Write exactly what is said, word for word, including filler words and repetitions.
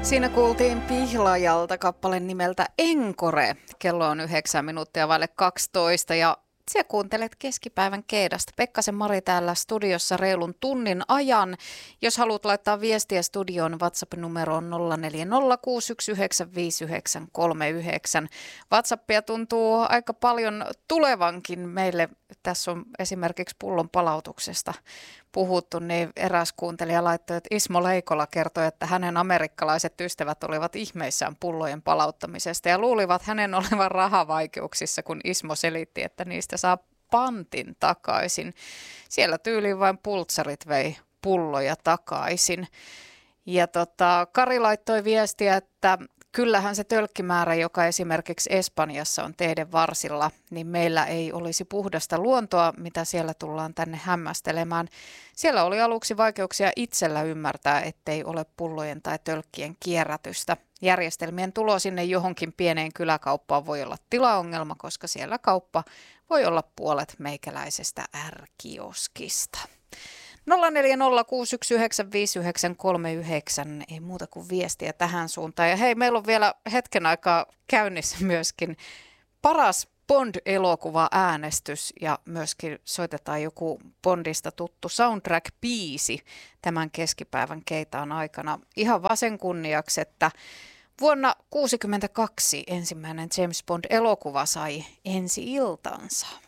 Siinä kuultiin Pihlajalta kappale nimeltä Encore. Kello on yhdeksän minuuttia vaille kaksitoista ja sinä kuuntelet keskipäivän Keedasta. Pekkasen Mari täällä studiossa reilun tunnin ajan. Jos haluat laittaa viestiä studioon, WhatsApp-numero on nolla neljä nolla kuusi yksi yhdeksän viisi yhdeksän kolme yhdeksän. WhatsAppia tuntuu aika paljon tulevankin meille. Tässä on esimerkiksi pullon palautuksesta puhuttu, niin eräs kuuntelija laittoi, että Ismo Leikola kertoi, että hänen amerikkalaiset ystävät olivat ihmeissään pullojen palauttamisesta ja luulivat hänen olevan rahavaikeuksissa, kun Ismo selitti, että niistä saa pantin takaisin. Siellä tyyliin vain pultsarit vei pulloja takaisin. Ja tota, Kari laittoi viestiä, että kyllähän se tölkkimäärä, joka esimerkiksi Espanjassa on teiden varsilla, niin meillä ei olisi puhdasta luontoa, mitä siellä tullaan tänne hämmästelemään. Siellä oli aluksi vaikeuksia itsellä ymmärtää, ettei ole pullojen tai tölkkien kierrätystä. Järjestelmien tulo sinne johonkin pieneen kyläkauppaan voi olla tilaongelma, koska siellä kauppa voi olla puolet meikäläisestä R-kioskista. nolla neljä nolla kuusi yksi yhdeksän viisi yhdeksän kolme yhdeksän, ei muuta kuin viestiä tähän suuntaan. Ja hei, meillä on vielä hetken aikaa käynnissä myöskin paras Bond-elokuva-äänestys ja myöskin soitetaan joku Bondista tuttu soundtrack-biisi tämän keskipäivän Keitaan aikana. Ihan vasen kunniaksi, että vuonna tuhatyhdeksänsataakuusikymmentäkaksi ensimmäinen James Bond-elokuva sai ensi-iltansa.